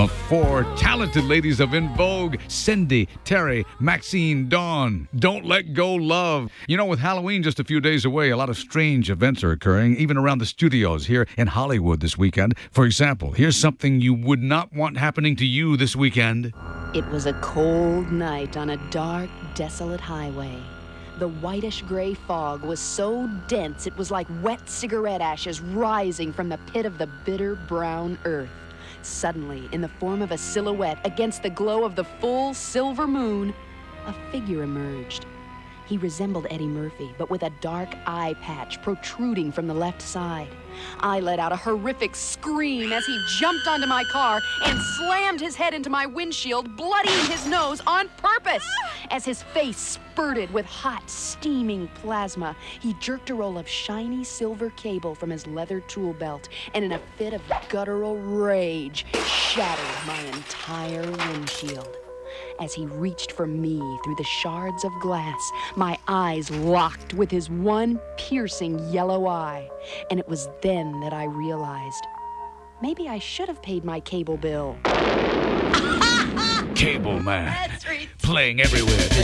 The four talented ladies of En Vogue: Cindy, Terry, Maxine, Dawn. Don't Let Go Love. You know, with Halloween just a few days away, a lot of strange events are occurring, even around the studios here in Hollywood this weekend. For example, here's something you would not want happening to you this weekend. It was a cold night on a dark, desolate highway. The whitish-gray fog was so dense it was like wet cigarette ashes rising from the pit of the bitter brown earth. Suddenly, in the form of a silhouette against the glow of the full silver moon, a figure emerged. He resembled Eddie Murphy, but with a dark eye patch protruding from the left side. I let out a horrific scream as he jumped onto my car and slammed his head into my windshield, bloodying his nose on purpose. As his face spurted with hot, steaming plasma, he jerked a roll of shiny silver cable from his leather tool belt and, in a fit of guttural rage, shattered my entire windshield. As he reached for me through the shards of glass, my eyes locked with his one piercing yellow eye. And it was then that I realized, maybe I should have paid my cable bill. Cable Man. Playing everywhere.